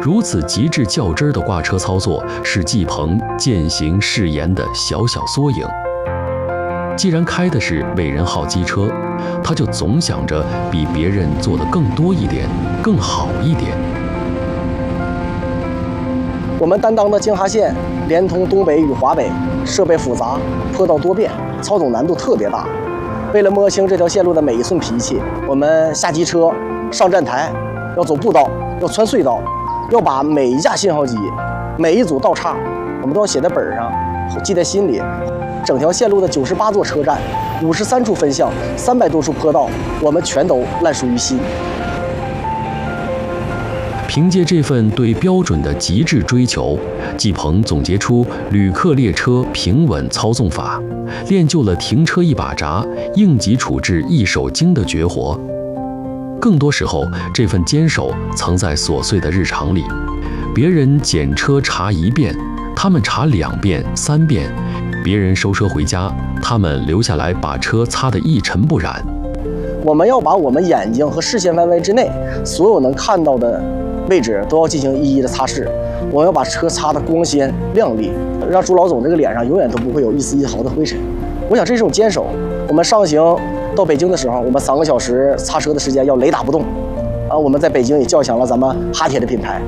如此极致较真的挂车操作，是季鹏践行誓言的小小缩影。既然开的是伟人号机车，他就总想着比别人做得更多一点，更好一点。 我们担当的京哈线连通东北与华北，设备复杂，坡道多变，操纵难度特别大。为了摸清这条线路的每一寸脾气，我们下机车、上站台，要走步道，要穿隧道，要把每一架信号机、每一组道岔，我们都要写在本上，记在心里。整条线路的98座车站、53处分项、300多处坡道，我们全都烂熟于心。 凭借这份对标准的极致追求，季鹏总结出旅客列车平稳操纵法，练就了停车一把闸、应急处置一手精的绝活。更多时候，这份坚守藏在琐碎的日常里。别人检车查1遍，他们查2遍、3遍；别人收车回家，他们留下来把车擦得一尘不染。 我们要把我们眼睛和视线范围之内所有能看到的位置都要进行一一的擦拭。我们要把车擦得光鲜亮丽，让朱老总这个脸上永远都不会有一丝一毫的灰尘。我想这是一种坚守。我们上行到北京的时候，我们3个小时擦车的时间要雷打不动。我们在北京也叫响了咱们哈铁的品牌。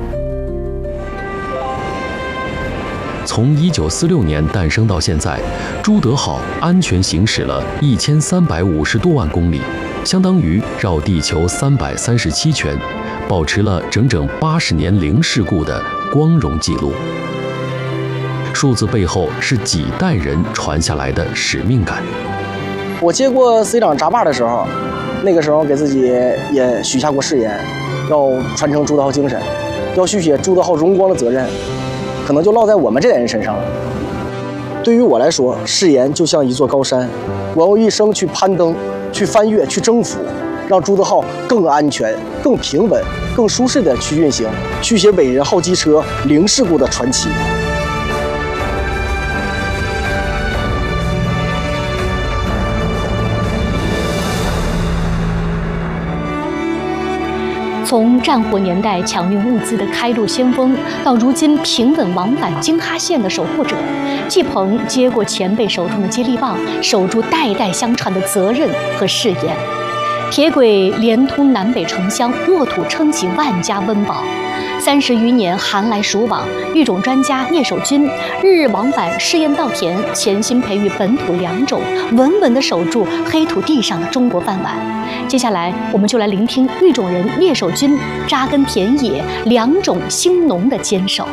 从1946年诞生到现在，朱德号安全行驶了1350多万公里，相当于绕地球337圈，保持了整整80年零事故的光荣记录。数字背后是几代人传下来的使命感。 我接过司机长闸把的时候，那个时候给自己也许下过誓言，要传承朱德号精神，要续写朱德号荣光的责任，可能就落在我们这代人身上了。对于我来说，誓言就像一座高山，我用一生去攀登、去翻越、去征服，让朱德号更安全、更平稳、更舒适地去运行，续写伟人号机车零事故的传奇。 从战火年代抢运物资的开路先锋，到如今平稳往返京哈线的守护者，季鹏接过前辈手中的接力棒，守住代代相传的责任和誓言。铁轨连通南北城乡，沃土撑起万家温饱。30余年寒来暑往，育种专家聂守军日日往返试验稻田，潜心培育本土良种，稳稳地守住黑土地上的中国饭碗。接下来，我们就来聆听育种人聂守军扎根田野、良种兴农的坚守。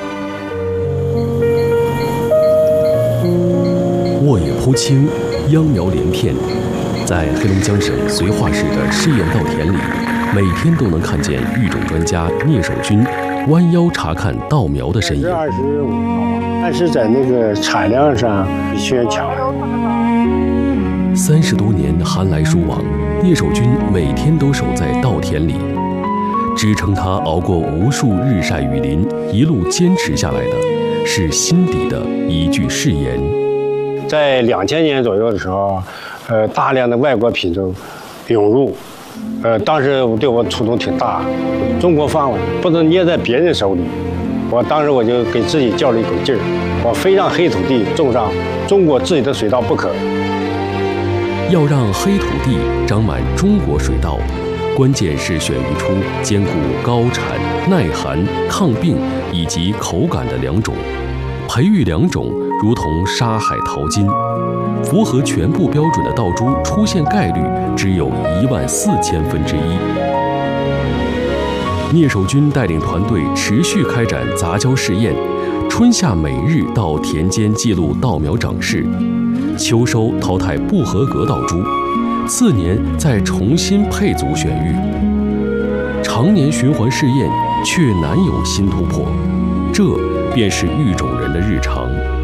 沃野铺青，秧苗连片，在黑龙江省绥化市的试验稻田里，每天都能看见育种专家聂守军弯腰查看稻苗的身影。 25号，但是在那个产量上比去年强。 30多年寒来暑往，聂守军每天都守在稻田里，支撑他熬过无数日晒雨淋，一路坚持下来的，是心底的一句誓言。 在2000年左右的时候，大量的外国品种涌入，当时对我触动挺大。中国饭碗不能捏在别人手里，当时我就给自己较了一口劲儿，我非让黑土地种上中国自己的水稻不可。 要让黑土地长满中国水稻，关键是选育出兼顾高产、耐寒、抗病以及口感的良种。培育良种如同沙海淘金，符合全部标准的稻株出现概率只有14000分之一。聂守军带领团队持续开展杂交试验，春夏每日到田间记录稻苗长势，秋收淘汰不合格稻株，次年再重新配组选育，常年循环试验却难有新突破，这便是育种人的日常。